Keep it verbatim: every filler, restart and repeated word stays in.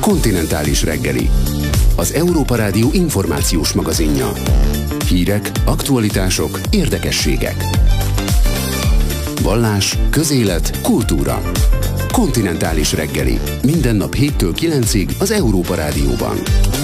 Kontinentális reggeli. Az Európa Rádió információs magazinja. Hírek, aktualitások, érdekességek. Vallás, közélet, kultúra. Kontinentális reggeli. Minden nap héttől kilencig az Európa Rádióban.